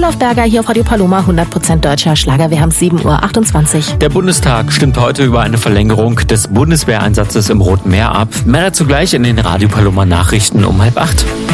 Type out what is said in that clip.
Rudolf Berger hier auf Radio Paloma, 100% deutscher Schlager. Wir haben 7:28 Uhr. Der Bundestag stimmt heute über eine Verlängerung des Bundeswehreinsatzes im Roten Meer ab. Mehr dazu gleich in den Radio Paloma Nachrichten um 7:30.